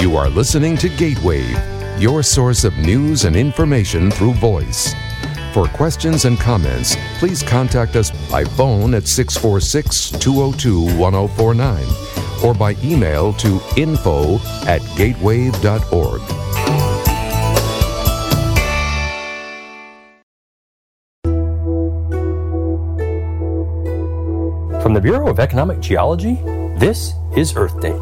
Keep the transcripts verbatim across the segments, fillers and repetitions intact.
You are listening to Gatewave, your source of news and information through voice. For questions and comments, please contact us by phone at six four six, two zero two, one zero four nine or by email to info at gatewave dot org. From the Bureau of Economic Geology, this is Earth Date.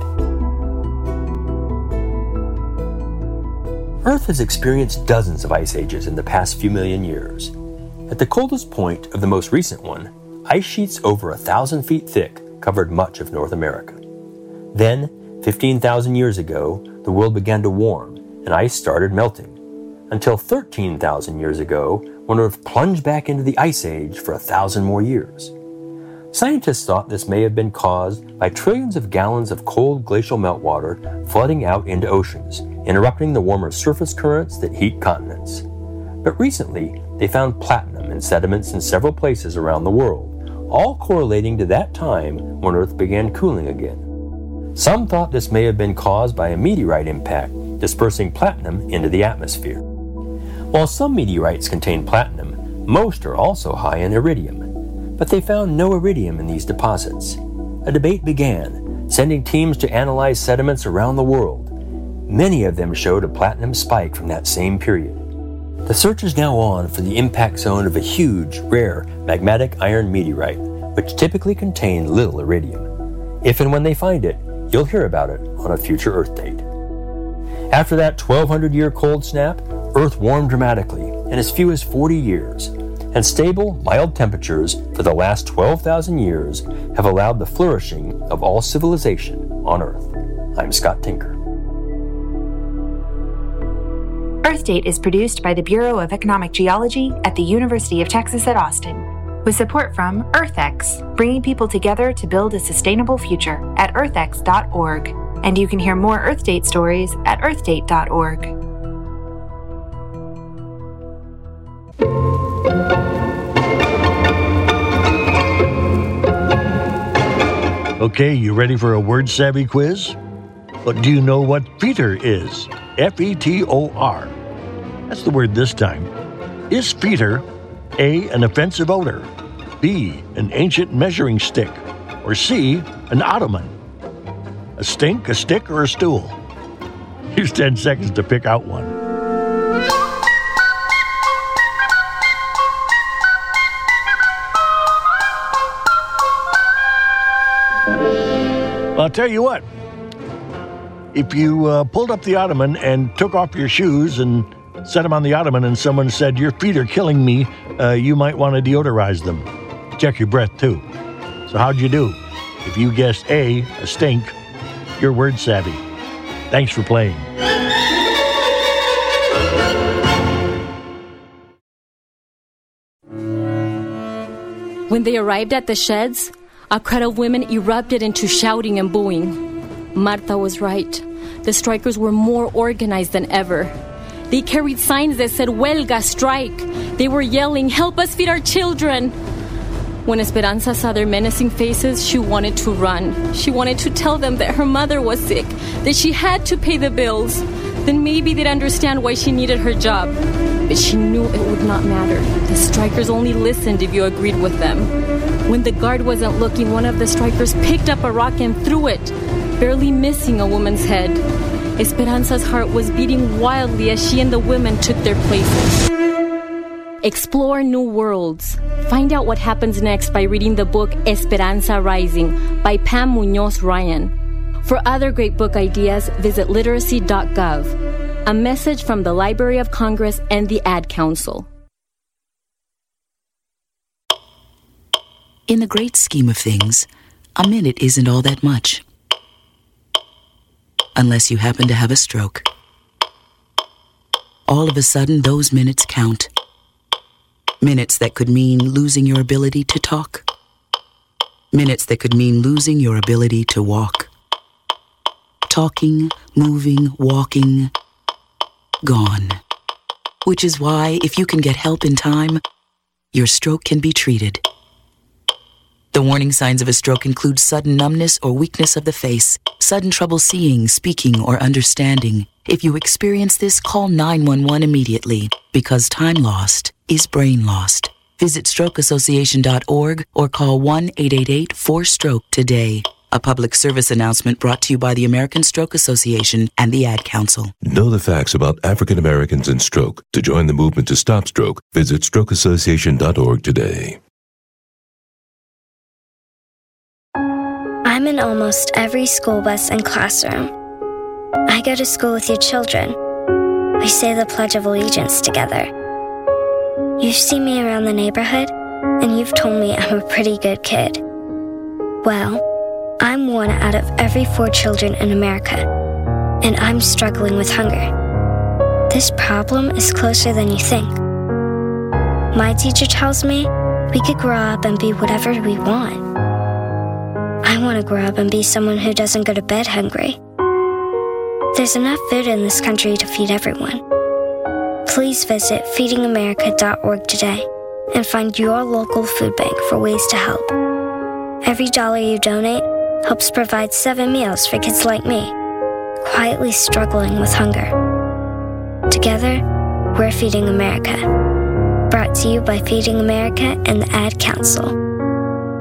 Earth has experienced dozens of ice ages in the past few million years. At the coldest point of the most recent one, ice sheets over a thousand feet thick covered much of North America. Then, fifteen thousand years ago, the world began to warm and ice started melting, until thirteen thousand years ago, when Earth plunged back into the Ice Age for a thousand more years. Scientists thought this may have been caused by trillions of gallons of cold glacial meltwater flooding out into oceans, interrupting the warmer surface currents that heat continents. But recently, they found platinum in sediments in several places around the world, all correlating to that time when Earth began cooling again. Some thought this may have been caused by a meteorite impact, dispersing platinum into the atmosphere. While some meteorites contain platinum, most are also high in iridium. But they found no iridium in these deposits. A debate began, sending teams to analyze sediments around the world. Many of them showed a platinum spike from that same period. The search is now on for the impact zone of a huge, rare, magmatic iron meteorite, which typically contained little iridium. If and when they find it, you'll hear about it on a future Earth Date. After that twelve hundred year cold snap, Earth warmed dramatically in as few as forty years. And stable, mild temperatures for the last twelve thousand years have allowed the flourishing of all civilization on Earth. I'm Scott Tinker. Earth Date is produced by the Bureau of Economic Geology at the University of Texas at Austin, with support from EarthX, bringing people together to build a sustainable future at earth x dot org. And you can hear more Earth Date stories at earth date dot org. Okay, you ready for a word savvy quiz? But do you know what fetor is? F E T O R. That's the word this time. Is fetor A, an offensive odor, B, an ancient measuring stick, or C, an ottoman? A stink, a stick, or a stool? Here's ten seconds to pick out one. I'll tell you what, if you uh, pulled up the ottoman and took off your shoes and set them on the ottoman and someone said, your feet are killing me, uh, you might want to deodorize them. Check your breath too. So how'd you do? If you guessed A, a stink, you're word savvy. Thanks for playing. When they arrived at the sheds, a crowd of women erupted into shouting and booing. Marta was right. The strikers were more organized than ever. They carried signs that said, Huelga, strike. They were yelling, help us feed our children. When Esperanza saw their menacing faces, she wanted to run. She wanted to tell them that her mother was sick, that she had to pay the bills. Then maybe they'd understand why she needed her job. But she knew it would not matter. The strikers only listened if you agreed with them. When the guard wasn't looking, one of the strikers picked up a rock and threw it, barely missing a woman's head. Esperanza's heart was beating wildly as she and the women took their places. Explore new worlds. Find out what happens next by reading the book Esperanza Rising by Pam Munoz Ryan. For other great book ideas, visit literacy dot gov. A message from the Library of Congress and the Ad Council. In the great scheme of things, a minute isn't all that much. Unless you happen to have a stroke. All of a sudden, those minutes count. Minutes that could mean losing your ability to talk. Minutes that could mean losing your ability to walk. Talking, moving, walking, gone. Which is why, if you can get help in time, your stroke can be treated. The warning signs of a stroke include sudden numbness or weakness of the face, sudden trouble seeing, speaking, or understanding. If you experience this, call nine one one immediately, because time lost is brain lost. Visit stroke association dot org or call one eight eight eight four stroke today. A public service announcement brought to you by the American Stroke Association and the Ad Council. Know the facts about African Americans and stroke. To join the movement to stop stroke, visit stroke association dot org today. I'm in almost every school bus and classroom. I go to school with your children. We say the Pledge of Allegiance together. You've seen me around the neighborhood, and you've told me I'm a pretty good kid. Well, I'm one out of every four children in America, and I'm struggling with hunger. This problem is closer than you think. My teacher tells me we could grow up and be whatever we want. I want to grow up and be someone who doesn't go to bed hungry. There's enough food in this country to feed everyone. Please visit feeding america dot org today and find your local food bank for ways to help. Every dollar you donate helps provide seven meals for kids like me, quietly struggling with hunger. Together, we're Feeding America. Brought to you by Feeding America and the Ad Council.